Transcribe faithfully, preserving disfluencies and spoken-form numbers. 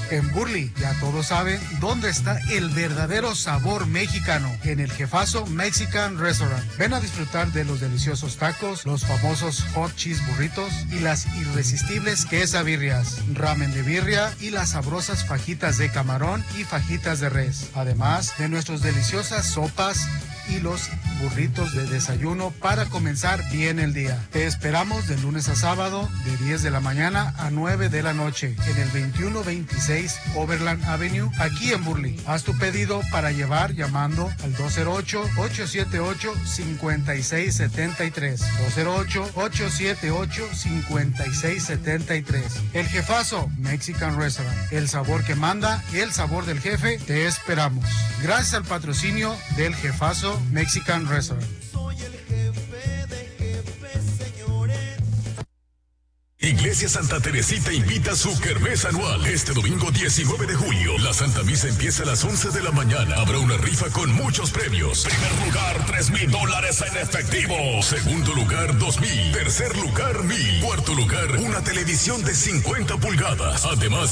En Burley, ya todos saben dónde está el verdadero sabor mexicano, en el Jefazo Mexican Restaurant. Ven a disfrutar de los deliciosos tacos, los famosos hot cheese burritos y las irresistibles quesabirrias, ramen de birria y las sabrosas fajitas de camarón y fajitas de res. Además de nuestras deliciosas sopas y los burritos de desayuno para comenzar bien el día. Te esperamos de lunes a sábado de diez de la mañana a nueve de la noche en el veintiuno veintiséis Overland Avenue, aquí en Burley. Haz tu pedido para llevar llamando al dos cero ocho, ocho siete ocho, cinco seis siete tres. dos cero ocho, ocho siete ocho, cinco seis siete tres. El Jefazo Mexican Restaurant. El sabor que manda, el sabor del jefe. Te esperamos. Gracias al patrocinio del Jefazo Mexican Restaurant. Soy el jefe de jefes, señores. Iglesia Santa Teresita invita a su kermés anual. Este domingo diecinueve de julio, la Santa Misa empieza a las once de la mañana. Habrá una rifa con muchos premios. Primer lugar, tres mil dólares en efectivo. Segundo lugar, dos mil. Tercer lugar, mil. Cuarto lugar, una televisión de cincuenta pulgadas. Además,